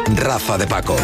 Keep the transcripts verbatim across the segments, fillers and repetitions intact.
Rafa de Paco.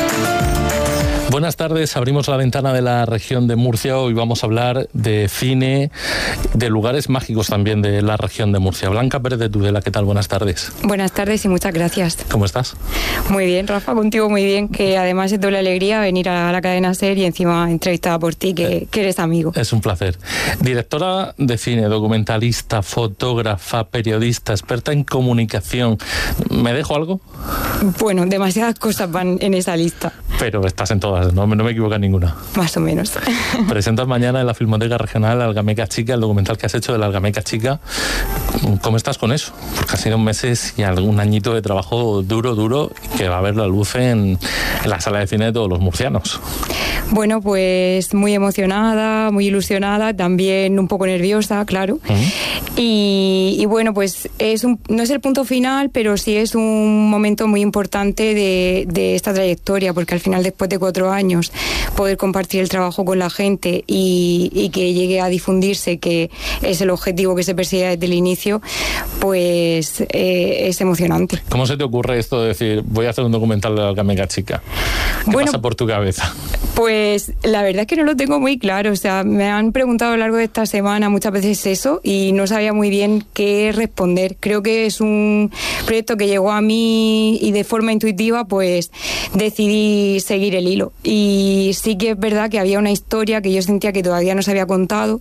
Buenas tardes, abrimos la ventana de la región de Murcia. Hoy vamos a hablar de cine, de lugares mágicos también de la región de Murcia. Blanca Pérez de Tudela, ¿qué tal? Buenas tardes. Buenas tardes y muchas gracias. ¿Cómo estás? Muy bien, Rafa, contigo muy bien, que además es doble alegría venir a la cadena SER y encima entrevistada por ti, que, eh, que eres amigo. Es un placer. Directora de cine, documentalista, fotógrafa, periodista, experta en comunicación. ¿Me dejo algo? Bueno, demasiadas cosas van en esa lista. Pero estás en todas, no, no me equivoco en ninguna. Más o menos. Presentas mañana en la Filmoteca Regional Algameca Chica, el documental que has hecho de la Algameca Chica. ¿Cómo estás con eso? Porque han sido meses y algún añito de trabajo duro, duro, que va a ver la luz en, en la sala de cine de todos los murcianos. Bueno, pues muy emocionada, muy ilusionada, también un poco nerviosa, claro. Uh-huh. Y, y bueno, pues es un, no es el punto final, pero sí es un momento muy importante de, de esta trayectoria, porque al final, después de cuatro años, poder compartir el trabajo con la gente y, y que llegue a difundirse, que es el objetivo que se persigue desde el inicio, pues eh, es emocionante. ¿Cómo se te ocurre esto de decir, voy a hacer un documental de la Algameca Chica? ¿Qué bueno, pasa por tu cabeza? Pues la verdad es que no lo tengo muy claro. O sea, me han preguntado a lo largo de esta semana muchas veces eso y no sabía muy bien qué responder. Creo que es un proyecto que llegó a mí y de forma intuitiva pues decidí seguir el hilo. Y sí que es verdad que había una historia que yo sentía que todavía no se había contado,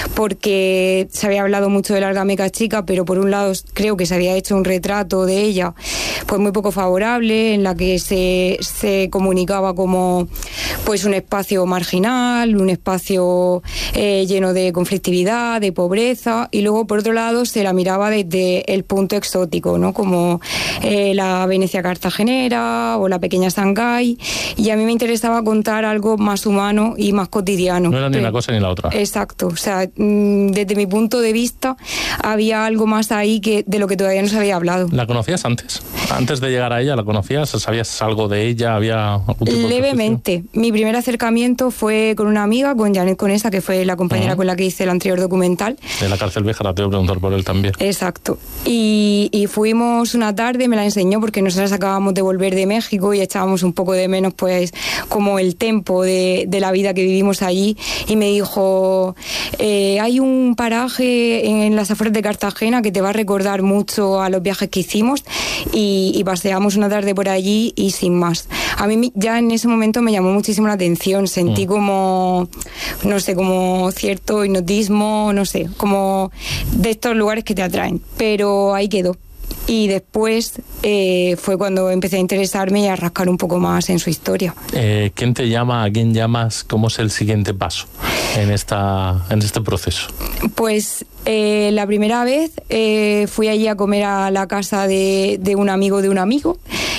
porque se había hablado mucho de la Algameca Chica, pero por un lado creo que se había hecho un retrato de ella pues muy poco favorable, en la que se, se comunicaba como pues un espacio marginal, un espacio eh, lleno de conflictividad, de pobreza, y luego por otro lado se la miraba desde el punto exótico, ¿no? Como eh, la Venecia cartagenera o la pequeña Shanghái, y a mí me interesaba contar algo más humano y más cotidiano. No era ni pero, una cosa ni la otra. Exacto, o sea, desde mi punto de vista había algo más ahí que de lo que todavía no se había hablado. ¿La conocías antes? Antes de llegar a ella, ¿la conocías? ¿Sabías algo de ella? ¿Había algún tipo de Levemente. Mi primer acercamiento fue con una amiga, con Janet Conesa, que fue la compañera uh-huh. con la que hice el anterior documental. De la cárcel vieja, la tengo que preguntar por él también. Exacto. Y, y fuimos una tarde, me la enseñó porque nosotras acabamos de volver de México y echábamos un poco de menos pues como el tempo de, de la vida que vivimos allí, y me dijo, eh, hay un paraje en las afueras de Cartagena que te va a recordar mucho a los viajes que hicimos, y, y paseamos una tarde por allí y sin más. A mí ya en ese momento me llamó muchísimo la atención, sentí mm. como, no sé, como cierto hipnotismo, no sé, como de estos lugares que te atraen, pero ahí quedó. Y después eh, fue cuando empecé a interesarme y a rascar un poco más en su historia. Eh, ¿Quién te llama? ¿A quién llamas? ¿Cómo es el siguiente paso en, esta, en este proceso? Pues eh, la primera vez eh, fui allí a comer a la casa de, de un amigo de un amigo,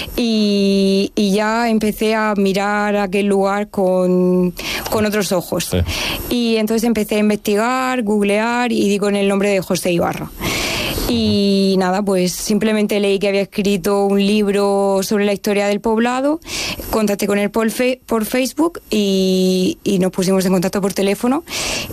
y, y ya empecé a mirar aquel lugar con, con otros ojos. Sí. Y entonces empecé a investigar, googlear, y di con el nombre de José Ibarra. Y nada, pues simplemente leí que había escrito un libro sobre la historia del poblado, contacté con él por, fe, por Facebook y, y nos pusimos en contacto por teléfono,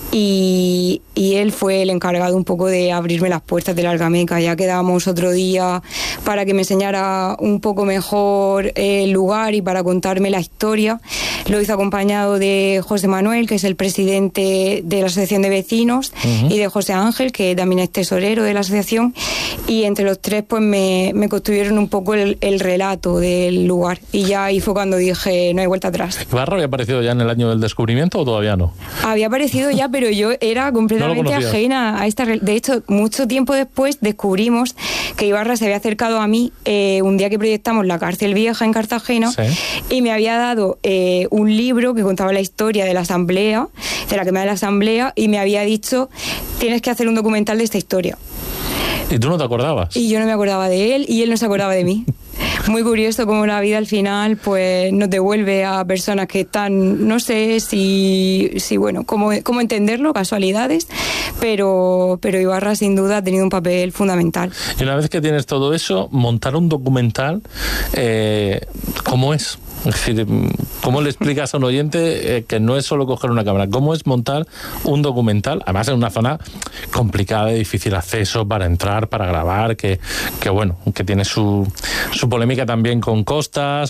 y, y él fue el encargado un poco de abrirme las puertas de la Algameca. Ya quedamos otro día para que me enseñara un poco mejor el lugar y para contarme la historia. Lo hizo acompañado de José Manuel, que es el presidente de la Asociación de Vecinos, uh-huh. y de José Ángel, que también es tesorero de la asociación, y entre los tres pues me, me construyeron un poco el, el relato del lugar, y ya ahí fue cuando dije no hay vuelta atrás. ¿Ibarra había aparecido ya en el año del descubrimiento o todavía no? Había aparecido ya, pero yo era completamente no ajena a esta. De hecho, mucho tiempo después descubrimos que Ibarra se había acercado a mí eh, un día que proyectamos La cárcel vieja en Cartagena, sí. y me había dado eh, un libro que contaba la historia de la asamblea, de la quema de la asamblea, y me había dicho tienes que hacer un documental de esta historia. ¿Y tú no te acordabas? Y yo no me acordaba de él y él no se acordaba de mí. Muy curioso cómo la vida al final pues nos devuelve a personas que están, no sé si, si bueno, cómo, cómo entenderlo, casualidades, pero, pero Ibarra sin duda ha tenido un papel fundamental. Y una vez que tienes todo eso, montar un documental, eh, ¿cómo es? Es decir, ¿cómo le explicas a un oyente eh, que no es solo coger una cámara? ¿Cómo es montar un documental? Además en una zona complicada, de difícil acceso para entrar, para grabar, que, que bueno, que tiene su, su polémica también con costas,